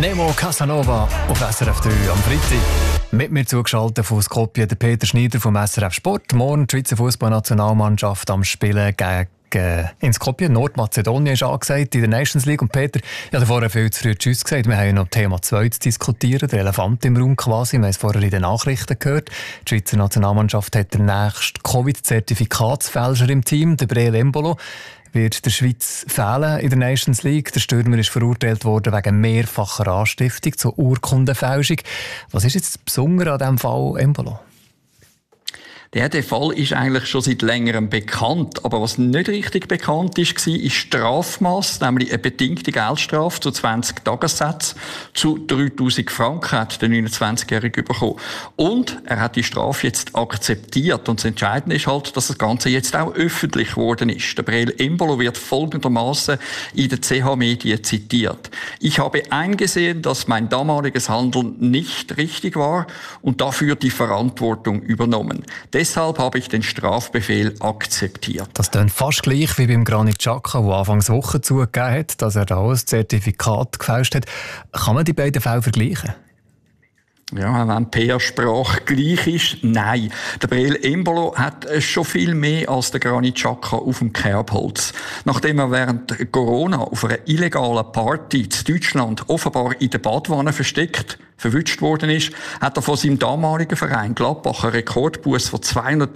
Nemo Casanova auf SRF 3 am Freitag. Mit mir zugeschaltet von Skopje der Peter Schneider vom SRF Sport. Morgen die Schweizer Fußballnationalmannschaft am Spielen gegen in Skopje. Nordmazedonien ist angesagt in der Nations League. Und Peter, ich habe vorher viel zu früh Tschüss gesagt. Wir haben ja noch Thema 2 zu diskutieren, der Elefant im Raum quasi. Wir haben es vorher in den Nachrichten gehört. Die Schweizer Nationalmannschaft hat den nächsten Covid-Zertifikatsfälscher im Team, der Breel Embolo. Wird der Schweiz fehlen in der Nations League. Der Stürmer ist verurteilt worden wegen mehrfacher Anstiftung zur Urkundenfälschung. Was ist jetzt das Besondere an diesem Fall Embolo? Der Fall ist eigentlich schon seit längerem bekannt. Aber was nicht richtig bekannt war, ist Strafmaß, nämlich eine bedingte Geldstrafe zu 20 Tagessätzen zu 3'000 Franken hat der 29-Jährige bekommen. Und er hat die Strafe jetzt akzeptiert. Und das Entscheidende ist halt, dass das Ganze jetzt auch öffentlich geworden ist. Der Breel Embolo wird folgendermaßen in den CH-Medien zitiert. Ich habe eingesehen, dass mein damaliges Handeln nicht richtig war und dafür die Verantwortung übernommen. Deshalb habe ich den Strafbefehl akzeptiert. Das klingt fast gleich wie beim Granit Xhaka, der Anfangs Woche zugegeben hat, dass er da ein Zertifikat gefälscht hat. Kann man die beiden Fälle vergleichen? Ja, wenn PR-Sprache gleich ist, nein. Der Breel Embolo hat schon viel mehr als der Granit Xhaka auf dem Kerbholz. Nachdem er während Corona auf einer illegalen Party in Deutschland offenbar in der Badwanne verwünscht worden ist, hat er von seinem damaligen Verein Gladbach einen Rekordbuß von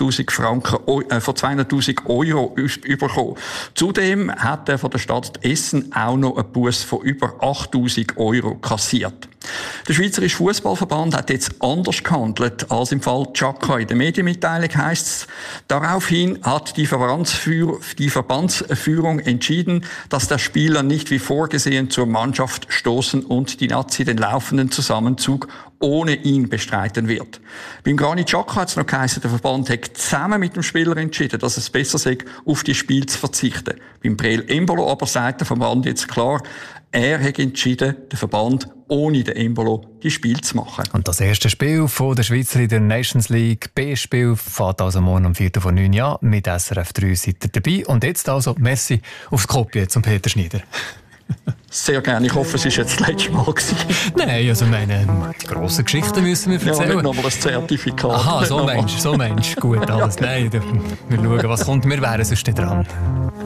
200'000 Euro bekommen. Zudem hat er von der Stadt Essen auch noch einen Buß von über 8'000 Euro kassiert. Der Schweizerische Fußballverband hat jetzt anders gehandelt als im Fall Xhaka. In der Medienmitteilung heisst es, daraufhin hat die Verbandsführung entschieden, dass der Spieler nicht wie vorgesehen zur Mannschaft stoßen und die Nazi den laufenden Zusammenzug ohne ihn bestreiten wird. Beim Granit Xhaka hat es noch geheißen, der Verband hat zusammen mit dem Spieler entschieden, dass es besser sei, auf die Spiel zu verzichten. Beim Breel Embolo aber sagt der Verband jetzt klar, er hat entschieden, der Verband ohne den Embolo die Spiel zu machen. Und das erste Spiel von der Schweizer in der Nations League B-Spiel fährt also morgen um 4:09 an. Mit SRF 3 seid ihr dabei. Und jetzt also Messi aufs Kopie zum Peter Schneider. Sehr gerne. Ich hoffe, es war jetzt das letzte Mal gewesen. Nein, also meine grosse Geschichten müssen wir erzählen. Ja, nicht nochmal das Zertifikat. Aha, so Mensch. Gut, alles. Ja. Nein, wir schauen, was kommt. Wir wären sonst nicht dran.